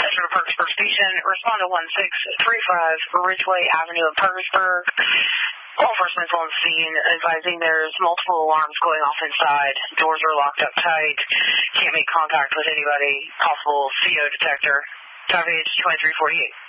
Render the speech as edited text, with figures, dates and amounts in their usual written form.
Metro Parkersburg Station. Respond to 1635 Ridgeway Avenue in Parkersburg. Law enforcement's on scene, advising there's multiple alarms going off inside. Doors are locked up tight. Can't make contact with anybody. Possible CO detector. Salvage 2348.